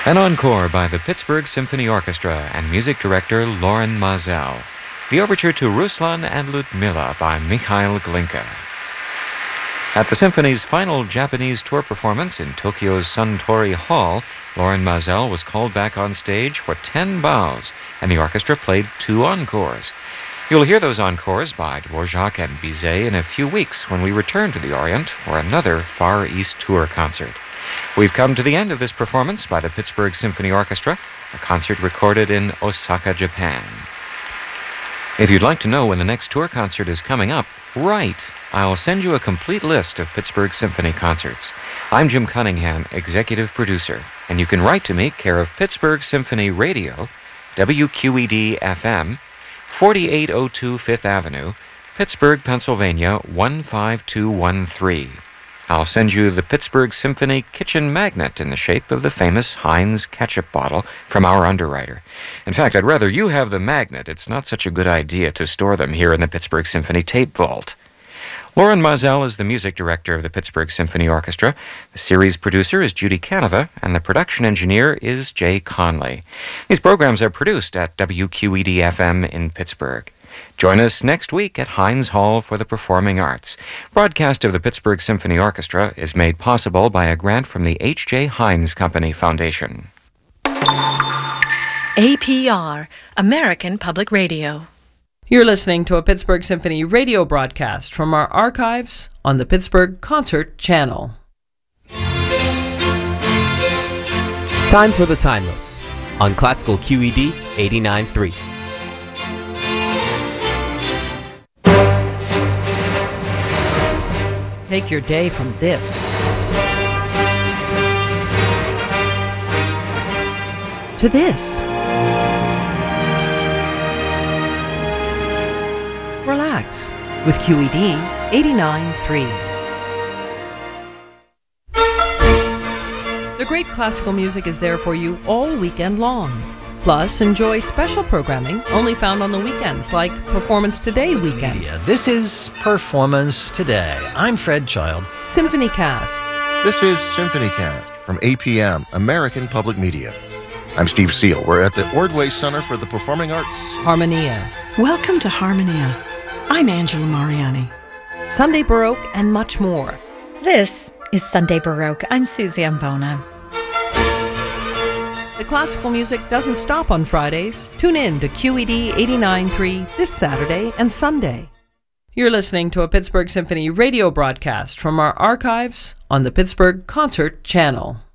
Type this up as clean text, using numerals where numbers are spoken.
An encore by the Pittsburgh Symphony Orchestra and music director Loren Maazel. The overture to Ruslan and Ludmilla by Mikhail Glinka. At the symphony's final Japanese tour performance in Tokyo's Suntory Hall, Loren Maazel was called back on stage for 10 bows, and the orchestra played 2 encores. You'll hear those encores by Dvorak and Bizet in a few weeks when we return to the Orient for another Far East tour concert. We've come to the end of this performance by the Pittsburgh Symphony Orchestra, a concert recorded in Osaka, Japan. If you'd like to know when the next tour concert is coming up, write. I'll send you a complete list of Pittsburgh Symphony concerts. I'm Jim Cunningham, executive producer, and you can write to me, care of Pittsburgh Symphony Radio, WQED-FM, 4802 Fifth Avenue, Pittsburgh, Pennsylvania, 15213. I'll send you the Pittsburgh Symphony kitchen magnet in the shape of the famous Heinz ketchup bottle from our underwriter. In fact, I'd rather you have the magnet. It's not such a good idea to store them here in the Pittsburgh Symphony tape vault. Loren Maazel is the music director of the Pittsburgh Symphony Orchestra. The series producer is Judy Canova, and the production engineer is Jay Conley. These programs are produced at WQED-FM in Pittsburgh. Join us next week at Heinz Hall for the Performing Arts. Broadcast of the Pittsburgh Symphony Orchestra is made possible by a grant from the H.J. Heinz Company Foundation. APR, American Public Radio. You're listening to a Pittsburgh Symphony radio broadcast from our archives on the Pittsburgh Concert Channel. Time for the Timeless on Classical QED 89.3. Take your day from this to this. Relax with QED 89.3. The great classical music is there for you all weekend long. Plus, enjoy special programming only found on the weekends, like Performance Today weekend. This is Performance Today. I'm Fred Child. Symphony Cast. This is Symphony Cast from APM, American Public Media. I'm Steve Seal. We're at the Ordway Center for the Performing Arts. Harmonia. Welcome to Harmonia. I'm Angela Mariani. Sunday Baroque and much more. This is Sunday Baroque. I'm Susie Ambona. The classical music doesn't stop on Fridays. Tune in to QED 89.3 this Saturday and Sunday. You're listening to a Pittsburgh Symphony radio broadcast from our archives on the Pittsburgh Concert Channel.